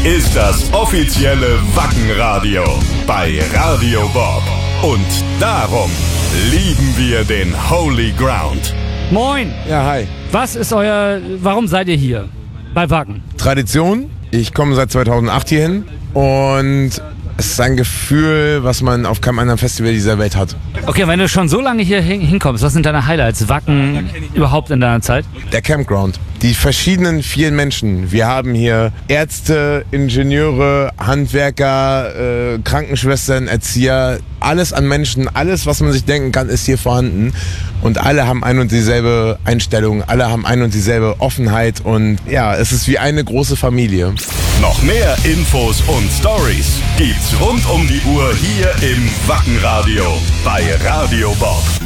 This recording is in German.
ist das offizielle Wackenradio bei Radio Bob. Und darum lieben wir den Holy Ground. Moin! Ja, hi. Warum seid ihr hier bei Wacken? Tradition. Ich komme seit 2008 hierhin und es ist ein Gefühl, was man auf keinem anderen Festival dieser Welt hat. Okay, wenn du schon so lange hier hinkommst, was sind deine Highlights? Wacken überhaupt in deiner Zeit? Der Campground. Die verschiedenen vielen Menschen. Wir haben hier Ärzte, Ingenieure, Handwerker, Krankenschwestern, Erzieher. Alles an Menschen, alles, was man sich denken kann, ist hier vorhanden. Und alle haben ein und dieselbe Einstellung, alle haben ein und dieselbe Offenheit. Und ja, es ist wie eine große Familie. Noch mehr Infos und Stories gibt's rund um die Uhr hier im Wackenradio bei Radio Bob.